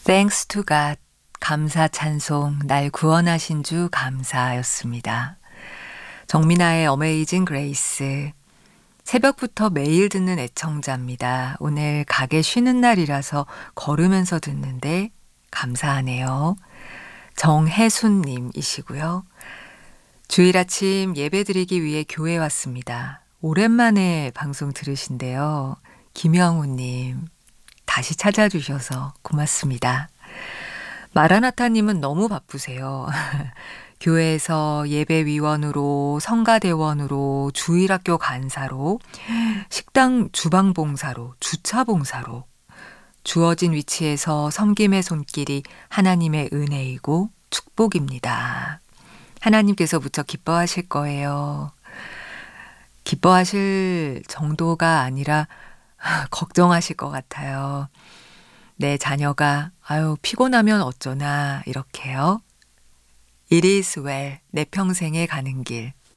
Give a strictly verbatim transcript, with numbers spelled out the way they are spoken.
Thanks to God. 감사 찬송, 날 구원하신 주 감사였습니다. 정민아의 어메이징 그레이스. 새벽부터 매일 듣는 애청자입니다. 오늘 가게 쉬는 날이라서 걸으면서 듣는데 감사하네요. 정혜순님이시고요. 주일 아침 예배 드리기 위해 교회 왔습니다. 오랜만에 방송 들으신데요. 김영우님, 다시 찾아주셔서 고맙습니다. 마라나타님은 너무 바쁘세요. 교회에서 예배위원으로, 성가대원으로, 주일학교 간사로, 식당 주방봉사로, 주차봉사로 주어진 위치에서 섬김의 손길이 하나님의 은혜이고 축복입니다. 하나님께서 무척 기뻐하실 거예요. 기뻐하실 정도가 아니라 걱정하실 것 같아요. 내 자녀가 아유 피곤하면 어쩌나 이렇게요. It is well. 내 평생에 가는 길.